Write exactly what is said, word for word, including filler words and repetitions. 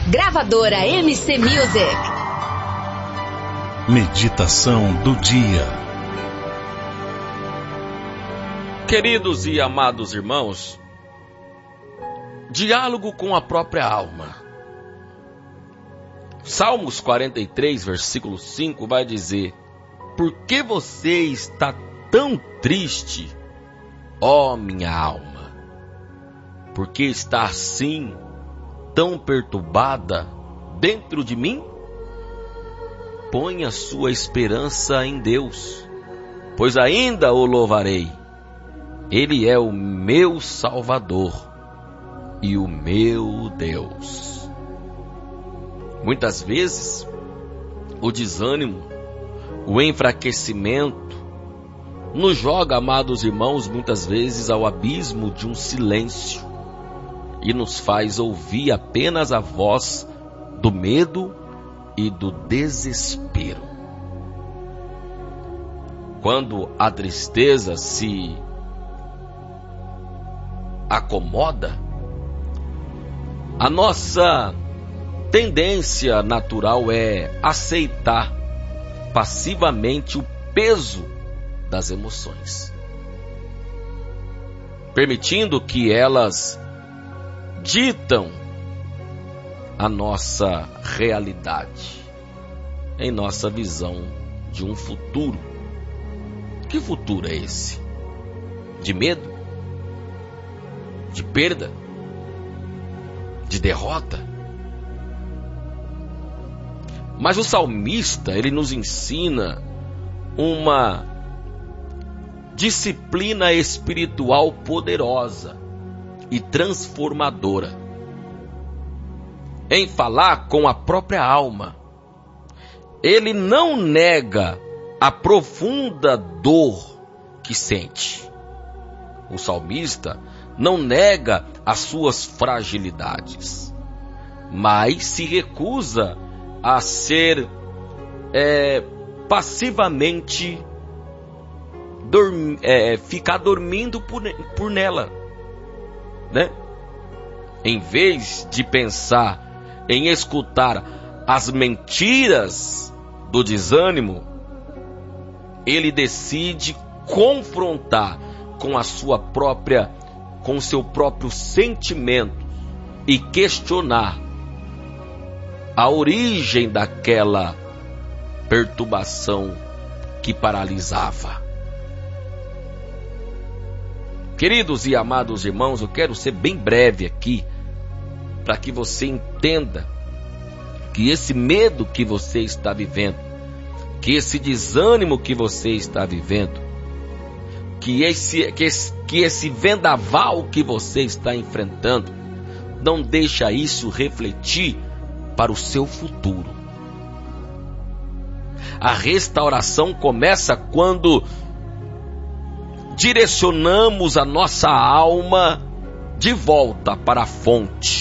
Gravadora M C Music. Meditação do dia. Queridos e amados irmãos, diálogo com a própria alma. Salmos quarenta e três, versículo cinco vai dizer: por que você está tão triste, ó minha alma? Por que está assim, tão perturbada dentro de mim? Ponha sua esperança em Deus, pois ainda o louvarei. Ele é o meu Salvador e o meu Deus. Muitas vezes, o desânimo, o enfraquecimento, nos joga, amados irmãos, muitas vezes ao abismo de um silêncio e nos faz ouvir apenas a voz do medo e do desespero. Quando a tristeza se acomoda, a nossa tendência natural é aceitar passivamente o peso das emoções, permitindo que elas ditam a nossa realidade, em nossa visão de um futuro. Que futuro é esse? De medo? De perda? De derrota? Mas o salmista, ele nos ensina uma disciplina espiritual poderosa e transformadora em falar com a própria alma. Ele não nega a profunda dor que sente. O salmista não nega as suas fragilidades, mas se recusa a ser é, passivamente dorm, é, ficar dormindo por, por nela, né? Em vez de pensar em escutar as mentiras do desânimo, ele decide confrontar com a sua própria, com o seu próprio sentimento e questionar a origem daquela perturbação que paralisava. Queridos e amados irmãos, eu quero ser bem breve aqui, para que você entenda que esse medo que você está vivendo, que esse desânimo que você está vivendo, que esse, que esse, que esse vendaval que você está enfrentando, não deixa isso refletir para o seu futuro. A restauração começa quando direcionamos a nossa alma de volta para a fonte.